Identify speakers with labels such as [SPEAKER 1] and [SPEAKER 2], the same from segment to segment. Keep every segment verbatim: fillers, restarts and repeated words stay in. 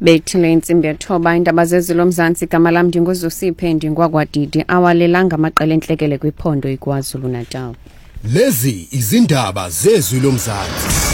[SPEAKER 1] Bethile insimbi yethoba indaba zezilo Mzansi igama lami ndingozosiphe ndingwakwadidi awalelanga amaqela enhlekele kwiphondo iKwaZulu Natal.
[SPEAKER 2] Lezi izindaba zezilo Mzansi.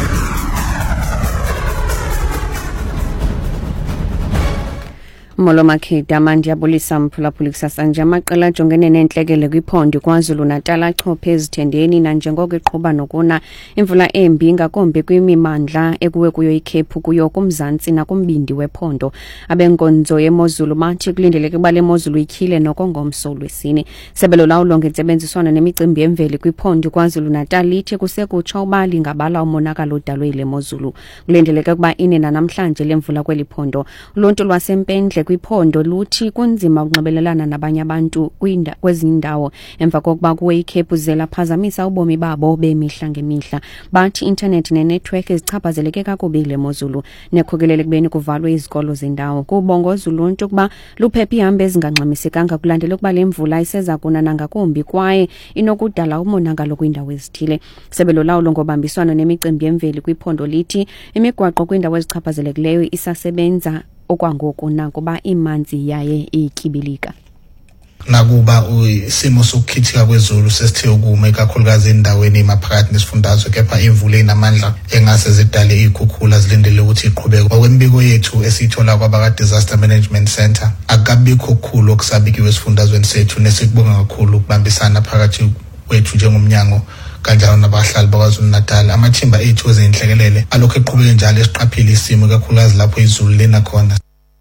[SPEAKER 1] Molo Makheda manje yabulisa mphulaphuli kusasanje amaqela ajongene nenhlekele kwiphondo iKwaZulu Natal achophe ezithendeni na njengoko eqhubha nokuna imvula embi ngakombe kwimimandla ekuwe kuyo iKhepu kuyo kuMzansi nakumbindi wephondo abenkonzo yemozulu bathi kulindeleke bale mozulu ikhile nokongomso lwesine sebelo lawo lonke entsebenziswana nemicimbi yemveli kwiphondo iKwaZulu Natal lithi kusekutsha ubali ngabala umonakalo odalwe ile mozulu kulindeleke kuba ine namhlanje lemvula kweliphondo uluntu lwasempendle kwiphondo luthi kunzima ukunxibelelana nabanye abantu kwinda kwezindawo emva kokuba kuwe iKhepu zela phazamisa ubomi babo bemihla ngemihla bathi internet ne network ezichaphazeleke kakubi le mozulu nekhokelele kubeni kuvalwe izikolo zendawo kubongoza uluntu kuba luphephe ihambe ezingangxamisekanga kulandela ukuba lemvula iseza kunana ngakumbi kwaye inokudala umonakalo kwindawo ezithile sebelo lawo ngobambiswana nemicimbi yemveli kwiphondo lithi imigwaqo kwindawo ezichaphazelekileyo isasebenza okwangoku nakuba imanzi yaye iyikibilika
[SPEAKER 3] nakuba isimo sokukhithika kwezulu sesithe ukuma ikakhulukazi endaweni emaphakathi nesifundazwe kepha imvula enamandla engase zidale ikhukhula zilindele ukuthi iqhubeke ngokwembiko yethu esithola kwabaka Disaster Management Center akabikho okukhulu okusabikiwe esifundazweni sethu nesikubonga kakhulu ukubambisana phakathi kwethu njengomnyango kanjalo nabahlali bakwaZulu Natal amathimba ethu ezenhlekelele alokho eqhubeke njalo esiqaphile isimo kakhulukazi lapho izulu lena khona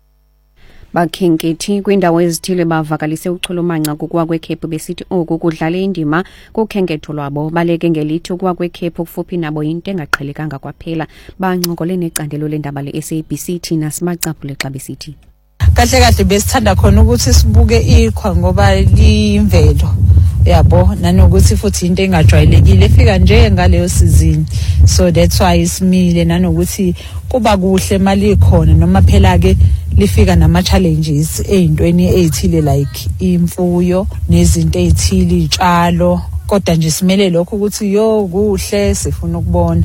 [SPEAKER 1] bakhenkethi kwindawo ezithile bavakalise uchulumanca kukuwa kweKhepu besithi oku kudlala indima kukhenketho lwabo baleke ngelithi ukuwa kweKhepu kufuphi nabo into engaqhelekanga kwaphela bancokole necandelo lendaba le-S A B C thina simacaphule xa besithi
[SPEAKER 4] kahle kahle besithanda khona ukuthi sibuke iqhwa ngoba limvelo yabo nanokuthi futhi into engajwayelekile efika nje ngaleyo season so that's why isimile nanokuthi kuba kuhle mali ikhona noma phela ke lifika nama challenges ezintweni ezithile like imfuyo nezinto ezithile izitshalo kodwa nje simele lokho ukuthi yo kuhle sifuna ukubona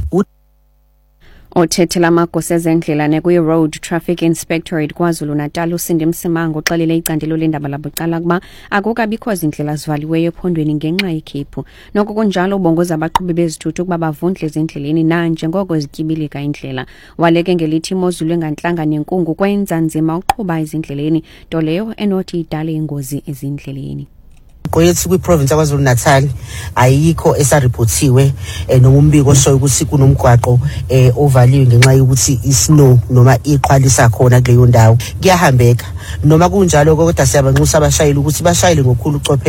[SPEAKER 1] Othethela amagosa ezendlela nekuyi Road Traffic Inspectorate KwaZulu Natal uSindi Msimango uxelele icandelo lendaba labucala kuba akukabikho izindlela zivaliweyo ephondweni ngenxa yeKhepu noko kunjalo ubongoza abaqhubi bezithuthi kuba bavundle ezindleleni na njengoko ezityibilika indlela waleke ngelithi imozulu engantlanga nenkungu kwenza nzima uqhuba ezindleleni nto leyo enothi idale ingozi ezindleleni
[SPEAKER 5] Kwethu kwiprovince yaKwaZulu Natal ayikho esariportiwe noma umbiko oshoyo ukuthi kunomgwaqo ovaliwe ngenxa yokuthi isnow noma iqhwa lisakhona kuleyo ndawo kuyahambeka noma kunjalo kodwa siyabanxusa abashayeli ukuthi bashayele ngokukhulu ucophe